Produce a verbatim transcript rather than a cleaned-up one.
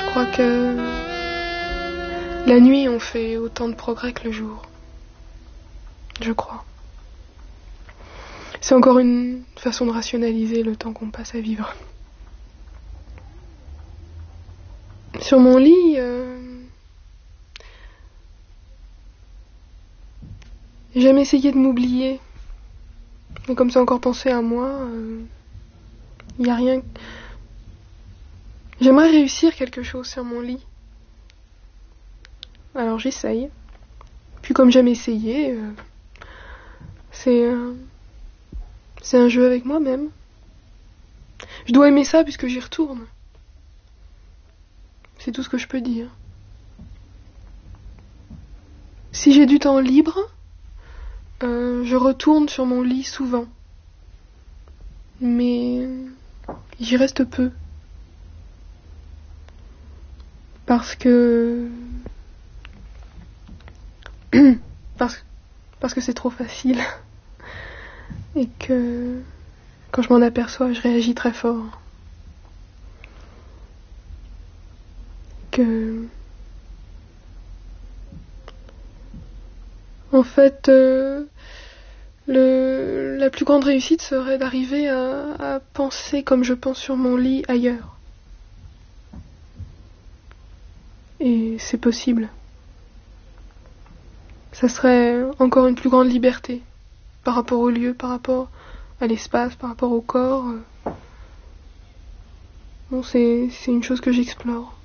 crois que la nuit on fait autant de progrès que le jour. Je crois. C'est encore une façon de rationaliser le temps qu'on passe à vivre. Sur mon lit, euh... j'ai jamais essayé de m'oublier. Et comme ça encore pensé à moi, il euh... n'y a rien. J'aimerais réussir quelque chose sur mon lit. Alors j'essaye. Puis comme j'aime essayer, euh... c'est euh... c'est un jeu avec moi-même. Je dois aimer ça puisque j'y retourne. C'est tout ce que je peux dire. Si j'ai du temps libre, euh, je retourne sur mon lit souvent. Mais j'y reste peu. Parce que... parce... parce que c'est trop facile. Et que... quand je m'en aperçois, je réagis très fort. Que... En fait, euh, le, la plus grande réussite serait d'arriver à, à penser comme je pense sur mon lit ailleurs. Et c'est possible. Ça serait encore une plus grande liberté par rapport au lieu, par rapport à l'espace, par rapport au corps. Bon, c'est, c'est une chose que j'explore.